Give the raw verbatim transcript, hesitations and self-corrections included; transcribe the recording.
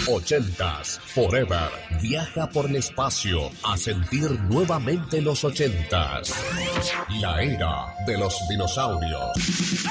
Ochentas Forever. Viaja por el espacio a sentir nuevamente los ochentas. La era de los dinosaurios.